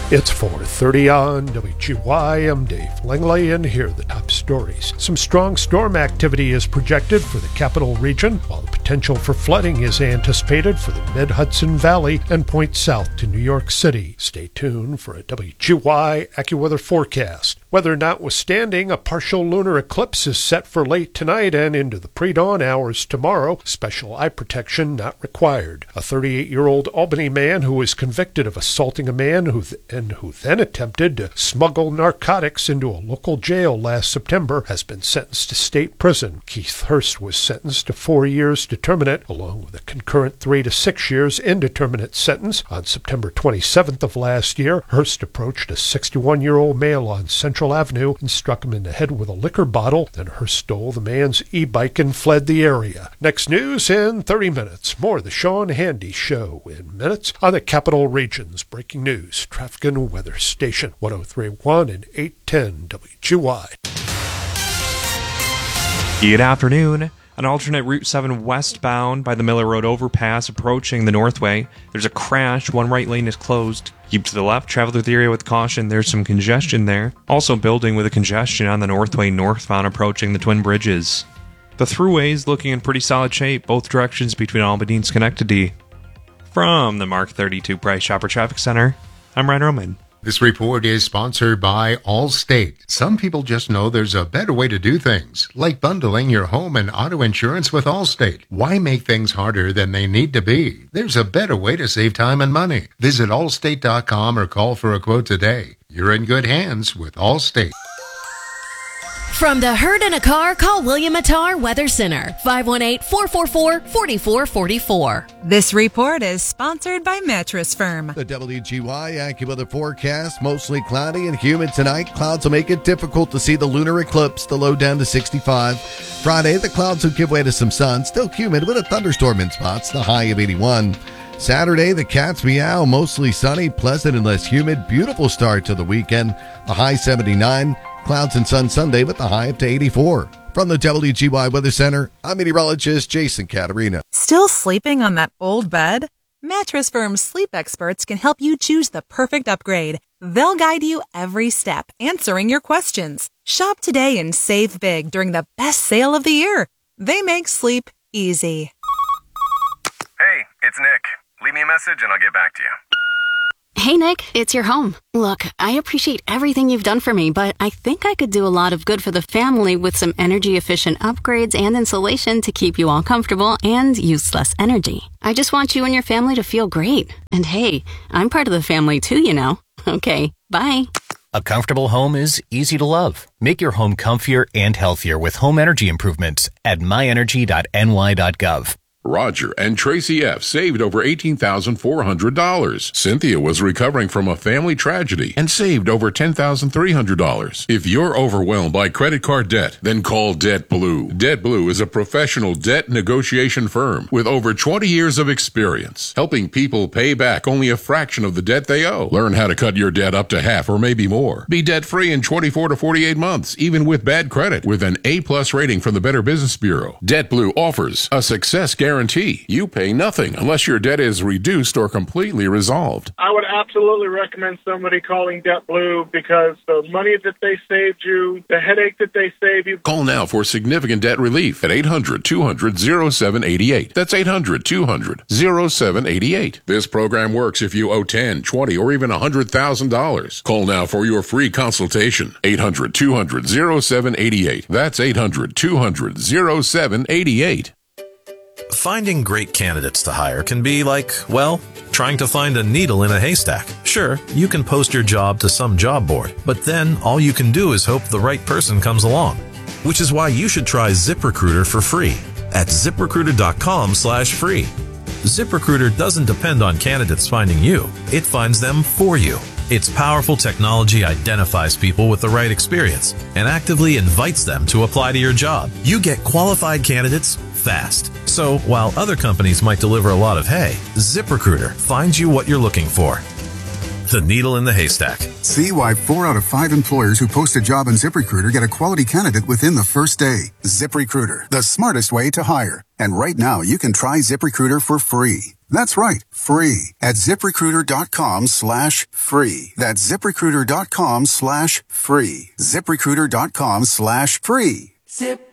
It's 4:30 on WGY. I'm Dave Langley, and here are the top stories. Some strong storm activity is projected for the capital region, while the potential for flooding is anticipated for the mid-Hudson Valley and points south to New York City. Stay tuned for a WGY AccuWeather forecast. Weather notwithstanding, a partial lunar eclipse is set for late tonight and into the pre-dawn hours tomorrow. Special eye protection not required. A 38-year-old Albany man who was convicted of assaulting a man who then attempted to smuggle narcotics into a local jail last September has been sentenced to state prison. Keith Hurst was sentenced to 4 years determinate, along with a concurrent 3 to 6 years indeterminate sentence. On September 27th of last year, Hurst approached a 61-year-old male on Central Avenue and struck him in the head with a liquor bottle. Then Hurst stole the man's e-bike and fled the area. Next news in 30 minutes. More of the Sean Handy Show in minutes on the Capital Region's breaking news, traffic and weather station 103.1 and 810 WGY. Good afternoon. On alternate Route 7 westbound by the Miller Road overpass approaching the Northway, there's a crash. One right lane is closed. Keep to the left, travel through the area with caution. There's some congestion there. Also building with a congestion on the Northway northbound approaching the Twin Bridges. The thruway's looking in pretty solid shape, both directions between Albany and Schenectady. From the Mark 32 Price Chopper Traffic Center, I'm Ryan Roman. This report is sponsored by Allstate. Some people just know there's a better way to do things, like bundling your home and auto insurance with Allstate. Why make things harder than they need to be? There's a better way to save time and money. Visit allstate.com or call for a quote today. You're in good hands with Allstate. From the Herd in a Car, call William Attar Weather Center, 518-444-4444. This report is sponsored by Mattress Firm. The WGY AccuWeather forecast, mostly cloudy and humid tonight. Clouds will make it difficult to see the lunar eclipse, the low down to 65. Friday, the clouds will give way to some sun, still humid with a thunderstorm in spots, the high of 81. Saturday, the cats meow, mostly sunny, pleasant and less humid. Beautiful start to the weekend, the high 79. Clouds and sun Sunday with the high up to 84. From the WGY Weather Center, I'm meteorologist Jason Caterina. Still sleeping on that old bed? Mattress Firm's sleep experts can help you choose the perfect upgrade. They'll guide you every step, answering your questions. Shop today and save big during the best sale of the year. They make sleep easy. Hey, it's Nick. Leave me a message and I'll get back to you. Hey, Nick, it's your home. Look, I appreciate everything you've done for me, but I think I could do a lot of good for the family with some energy-efficient upgrades and insulation to keep you all comfortable and use less energy. I just want you and your family to feel great. And hey, I'm part of the family too, you know. Okay, bye. A comfortable home is easy to love. Make your home comfier and healthier with home energy improvements at myenergy.ny.gov. Roger and Tracy F. saved over $18,400. Cynthia was recovering from a family tragedy and saved over $10,300. If you're overwhelmed by credit card debt, then call Debt Blue. Debt Blue is a professional debt negotiation firm with over 20 years of experience, helping people pay back only a fraction of the debt they owe. Learn how to cut your debt up to half or maybe more. Be debt-free in 24 to 48 months, even with bad credit, with an A+ rating from the Better Business Bureau. Debt Blue offers a success guarantee. You pay nothing unless your debt is reduced or completely resolved. I would absolutely recommend somebody calling Debt Blue because the money that they saved you, the headache that they saved you. Call now for significant debt relief at 800-200-0788. That's 800-200-0788. This program works if you owe $10, $20, or even $100,000. Call now for your free consultation. 800-200-0788. That's 800-200-0788. Finding great candidates to hire can be like, well, trying to find a needle in a haystack. Sure, you can post your job to some job board, but then all you can do is hope the right person comes along. Which is why you should try ZipRecruiter for free at ZipRecruiter.com/free. ZipRecruiter doesn't depend on candidates finding you. It finds them for you. Its powerful technology identifies people with the right experience and actively invites them to apply to your job. You get qualified candidates fast. So while other companies might deliver a lot of hay, ZipRecruiter finds you what you're looking for. the needle in the haystack. See why 4 out of 5 employers who post a job on ZipRecruiter get a quality candidate within the first day. ZipRecruiter, the smartest way to hire. And right now, you can try ZipRecruiter for free. That's right, free at ZipRecruiter.com/free. That's ZipRecruiter.com/free. ZipRecruiter.com/free. Zip